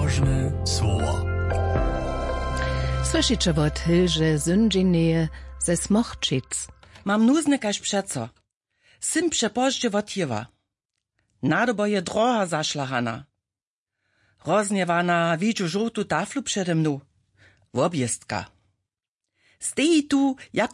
Ważne słowa. Słyszycie wot Hilże Sündzineje ze Smochčic. Mam nuzny kaž přeco. Sym przepożdzie wotjewa. Nadobo je droga zašlahana. Rozniewana widzu żółtu taflu przede mną. Wobjestka. Steji tu jako